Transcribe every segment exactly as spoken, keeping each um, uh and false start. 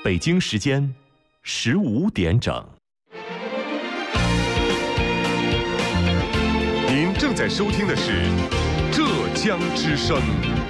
北京时间十五点整。 您正在收听的是浙江之声。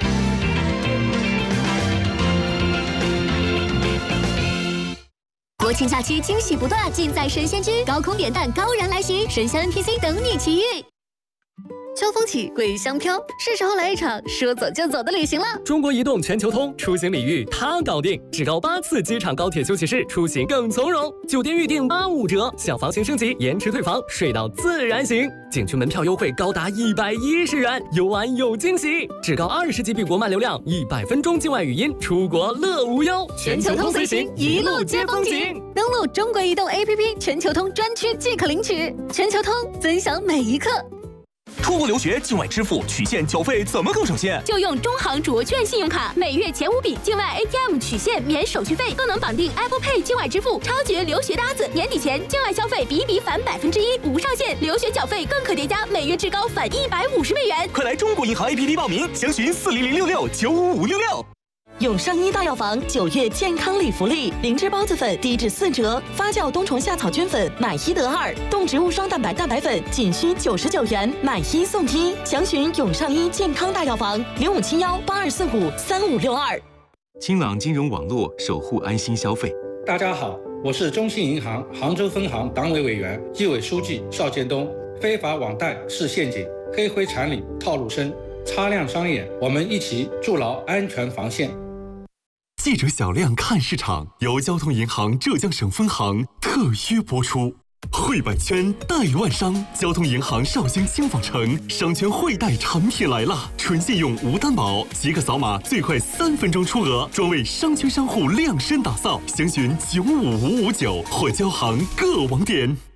国庆假期惊喜不断，尽在神仙居，高空扁担高燃来袭，神仙 N P C 等你奇遇。秋风起，桂香飘，是时候来一场说走就走的旅行了。 中国移动全球通出行礼遇它搞定，至高八次机场高铁休息室，出行更从容。酒店预订八五折，小房型升级，延迟退房，睡到自然醒。景区门票优惠高达一百一十元，游玩有惊喜。至高二十 G B 国漫流量，一百分钟境外语音，出国乐无忧。 全球通随行，一路接风景。登录中国移动 A P P 全球通专区即可领取。全球通，分享每一刻。 出国留学境外支付取现缴费怎么更省钱？ 就用中行卓券信用卡，每月前五笔境外 A T M 取现免手续费，更能绑定 Apple Pay 境外支付，超绝留学搭子。年底前境外消费比比返百分之一，无上限。留学缴费更可叠加，每月至高返一百五十美元。 快来中国银行 A P P 报名，详询四零零六六九五五六六。 永上医大药房九月健康礼福利，灵芝孢子粉低至四折，发酵冬虫夏草菌粉买一得二，动植物双蛋白蛋白粉仅需九十九元，买一送一。详询永上医健康大药房零五七幺八二四五三五六二。 清朗金融网络，守护安心消费。 大家好，我是中信银行杭州分行党委委员、纪委书记邵建东。非法网贷是陷阱，黑灰产里套路深，擦亮双眼，我们一起筑牢安全防线。 记者小亮看市场由交通银行浙江省分行特约播出。汇百圈贷万商，交通银行绍兴轻纺城商圈汇贷产品来了，纯信用无担保，即可扫码最快三分钟出额，专为商圈商户量身打造。详询九五五五九或交行各网点。